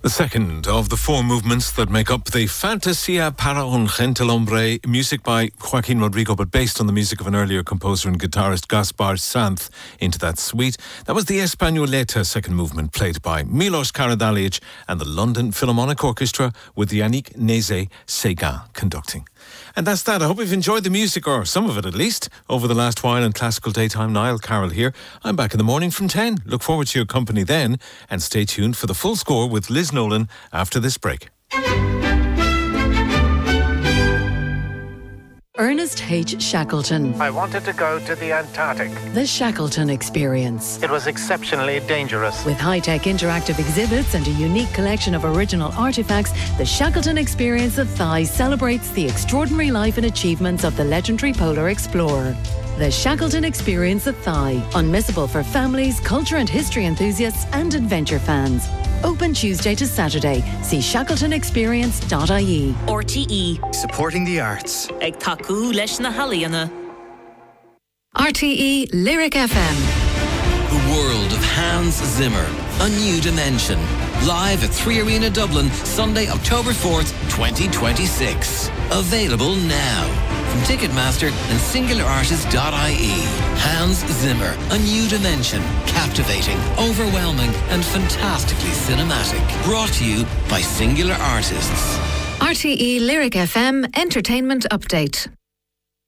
The second of the four movements that make up the Fantasia para un Gente al Hombre, music by Joaquin Rodrigo, but based on the music of an earlier composer and guitarist, Gaspar Sanz, into that suite. That was the Españoleta second movement, played by Milos Karadzic and the London Philharmonic Orchestra, with Yannick Nézet-Séguin conducting. And that's that. I hope you've enjoyed the music, or some of it at least, over the last while in Classical Daytime. Niall Carroll here. I'm back in the morning from 10. Look forward to your company then, and stay tuned for the full score with Liz Nolan after this break. Ernest H. Shackleton. I wanted to go to the Antarctic. The Shackleton Experience. It was exceptionally dangerous. With high-tech interactive exhibits and a unique collection of original artefacts, the Shackleton Experience at Thai celebrates the extraordinary life and achievements of the legendary polar explorer. The Shackleton Experience at Thai. Unmissable for families, culture and history enthusiasts and adventure fans. Open Tuesday to Saturday. See shackletonexperience.ie. RTE. Supporting the arts. Ag taku leis na halaíonna. RTE Lyric FM. The world of Hans Zimmer. A new dimension. Live at 3 Arena Dublin, Sunday, October 4th, 2026. Available now. From Ticketmaster and singularartist.ie. Hans Zimmer, a new dimension, captivating, overwhelming and fantastically cinematic. Brought to you by Singular Artists. RTE Lyric FM Entertainment Update.